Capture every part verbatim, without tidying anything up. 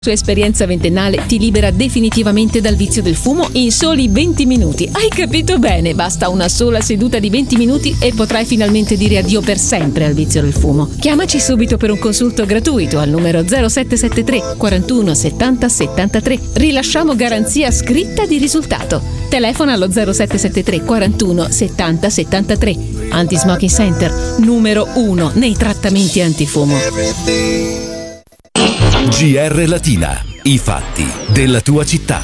Sua esperienza ventennale ti libera definitivamente dal vizio del fumo in soli venti minuti. Hai capito bene, basta una sola seduta di venti minuti e potrai finalmente dire addio per sempre al vizio del fumo. Chiamaci subito per un consulto gratuito al numero zero sette sette tre quarantuno settanta settantatré. Rilasciamo garanzia scritta di risultato. Telefona allo zero sette sette tre quarantuno settanta settantatré. Anti-Smoking Center, numero uno nei trattamenti antifumo. G R Latina, i fatti della tua città.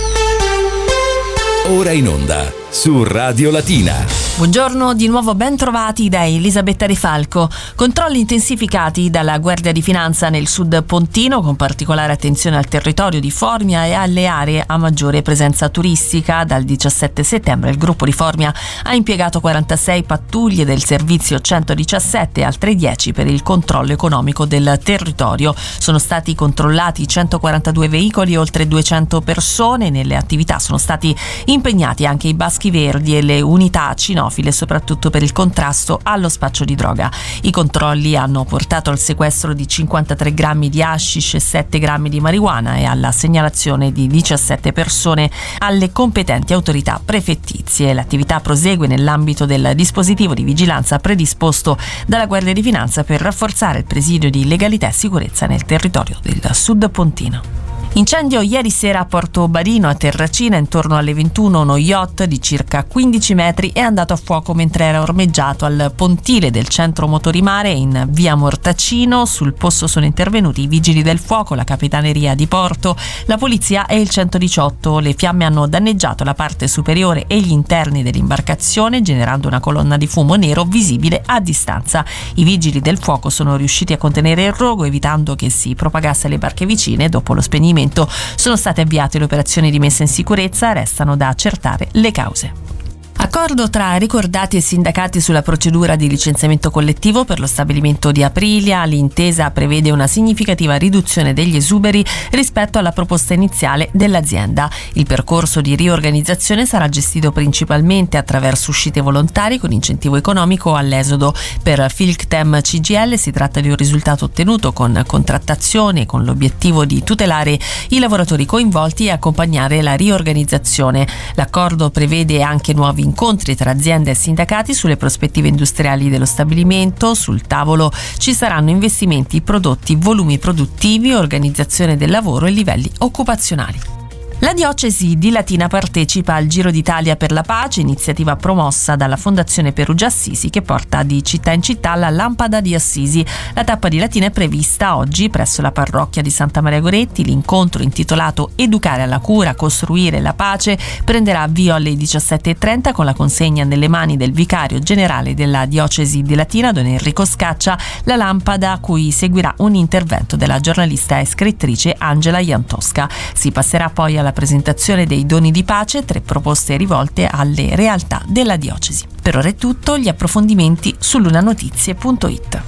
Ora in onda su Radio Latina. Buongiorno, di nuovo ben trovati da Elisabetta De Falco. Controlli intensificati dalla Guardia di Finanza nel sud pontino, con particolare attenzione al territorio di Formia e alle aree a maggiore presenza turistica. Dal diciassette settembre il gruppo di Formia ha impiegato quarantasei pattuglie del servizio centodiciassette e altre dieci per il controllo economico del territorio. Sono stati controllati centoquarantadue veicoli e oltre duecento persone. Nelle attività sono stati impegnati anche i Baschi Verdi e le unità cinofile, soprattutto per il contrasto allo spaccio di droga. I controlli hanno portato al sequestro di cinquantatré grammi di hashish e sette grammi di marijuana e alla segnalazione di diciassette persone alle competenti autorità prefettizie. L'attività prosegue nell'ambito del dispositivo di vigilanza predisposto dalla Guardia di Finanza per rafforzare il presidio di legalità e sicurezza nel territorio del sud pontino. Incendio ieri sera a Porto Barino, a Terracina. Intorno alle ventuno uno yacht di circa quindici metri è andato a fuoco mentre era ormeggiato al pontile del centro motori mare in via Mortacino. Sul posto sono intervenuti i vigili del fuoco, la capitaneria di porto, la polizia e il centodiciotto. Le fiamme hanno danneggiato la parte superiore e gli interni dell'imbarcazione, generando una colonna di fumo nero visibile a distanza. I vigili del fuoco sono riusciti a contenere il rogo, evitando che si propagasse alle barche vicine. Dopo lo spegnimento sono state avviate le operazioni di messa in sicurezza, restano da accertare le cause. Accordo tra ricordati e sindacati sulla procedura di licenziamento collettivo per lo stabilimento di Aprilia. L'intesa prevede una significativa riduzione degli esuberi rispetto alla proposta iniziale dell'azienda. Il percorso di riorganizzazione sarà gestito principalmente attraverso uscite volontarie con incentivo economico all'esodo. Per Filctem C G I L si tratta di un risultato ottenuto con contrattazione, con l'obiettivo di tutelare i lavoratori coinvolti e accompagnare la riorganizzazione. L'accordo prevede anche nuovi incontri tra aziende e sindacati sulle prospettive industriali dello stabilimento. Sul tavolo ci saranno investimenti, prodotti, volumi produttivi, organizzazione del lavoro e livelli occupazionali. La diocesi di Latina partecipa al Giro d'Italia per la pace, iniziativa promossa dalla Fondazione Perugia Assisi che porta di città in città la lampada di Assisi. La tappa di Latina è prevista oggi presso la parrocchia di Santa Maria Goretti. L'incontro, intitolato Educare alla cura, costruire la pace, prenderà avvio alle diciassette e trenta con la consegna nelle mani del vicario generale della diocesi di Latina, Don Enrico Scaccia, la lampada, a cui seguirà un intervento della giornalista e scrittrice Angela Iantosca. Si passerà poi alla presentazione dei doni di pace, tre proposte rivolte alle realtà della diocesi. Per ora è tutto, gli approfondimenti su lunanotizie punto it.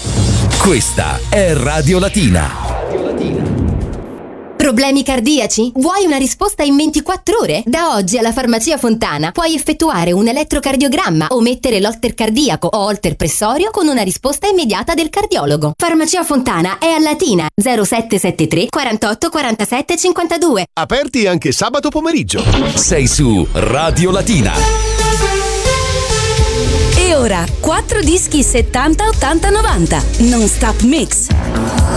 Questa è Radio Latina. Problemi cardiaci? Vuoi una risposta in ventiquattro ore? Da oggi alla Farmacia Fontana puoi effettuare un elettrocardiogramma o mettere l'holter cardiaco o holter pressorio con una risposta immediata del cardiologo. Farmacia Fontana è a Latina, zero sette sette tre quarantotto quarantasette cinquantadue. Aperti anche sabato pomeriggio. Sei su Radio Latina. E ora quattro dischi settanta ottanta novanta Non Stop Mix.